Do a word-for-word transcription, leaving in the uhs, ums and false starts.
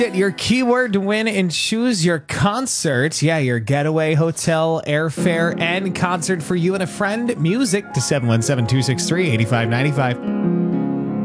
Your keyword to win and choose your concert. Yeah, your getaway, hotel, airfare, and concert for you and a friend. Music to seven one seven, two six three, eight five nine five.